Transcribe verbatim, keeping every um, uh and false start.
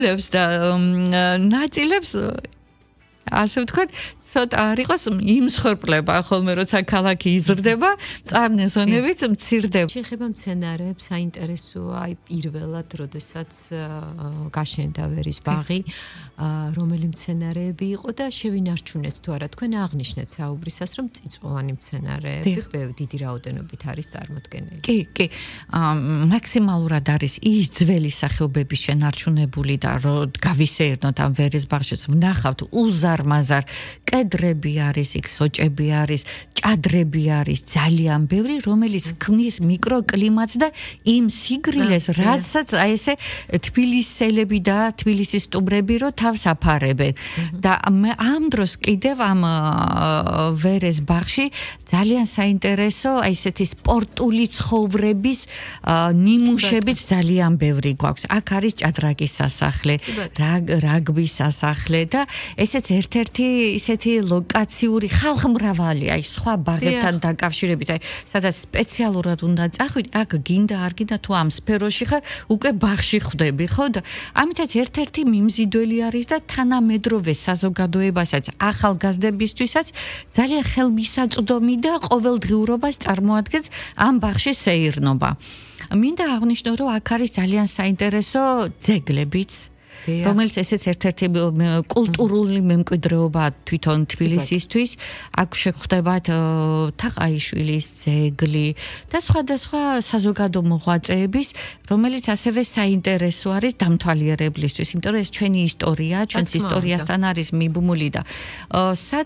და ნაწილებს ასე ვთქვათ ცოტა არ იყოს იმსხორპლება ხოლმე როცა ქალაქი იზრდება, მწვანე ზონებიც მცირდება. შეხება მცენარეებს საინტერესოა აი პირველად, როდესაც გაშენდა ვერის ბაღი, რომელი მცენარეები იყო და შევინარჩუნეთ თუ არა თქვენ აღნიშნეთ საუბრისას, რომ წიწვოვანი მცენარეები დიდი რაოდენობით არის წარმოდგენილი. კი, კი. მაქსიმალურად არის ის ძველი სახეობების შენარჩუნებული და რომ გავისეირნოთ ამ ვერის ბაღშიც ვნახავთ უზარმაზარ კედრები არის, იქ სოჭები არის, ჭადრები არის, ძალიან ბევრი, რომელიც ქმნის მიკროკლიმატს და იმ სიგრილეს, რასაც აი ესე თბილისელები და თბილისის სტუმრები რო თავს აფარებენ. და ამ დროს კიდევ ამ ვერეს ბაღში ძალიან საინტერესო აი ესეთი სპორტული ცხოვრების ნიმუშებიც ძალიან ბევრი გვაქვს. აქ არის ჭადრაკის სასახლე, რაგბის სასახლე და ესეც ერთ-ერთი ისეთი ლოკაციური ხალხმრავალი, აი სხვა ბაღებთან დაკავშირებით, აი სადაც სპეციალურად უნდა წახვიდე, აქ გინდა არ გინდა თუ ამ სფეროში ხარ, უკვე ბაღში ხვდები, ხო? და ამიტაც ერთ-ერთი მიმზიდველი არის და თანამედროვე საზოგადოებასაც, ახალგაზრდებისთვისაც ძალიან ხელმისაწვდომი და ყოველდღიურობას წარმოადგენს ამ ბაღში სეირნობა. მინდა აღნიშნო, რომ აქ არის ძალიან საინტერესო ძეგლებიც, რომელიც ესეც ერთ-ერთი კულტურული მემკვიდრეობა თვითონ თბილისისთვის. აქ შეხვდებათ თაყაიშვილის ძეგლი და სხვადასხვა საზოგადო მოღვაწეების, რომელიც ასევე საინტერესო არის დამთვალიერებლისთვის, იმიტომ რომ ეს ჩვენი ისტორია, ჩვენს ისტორიასთან არის მიბმული და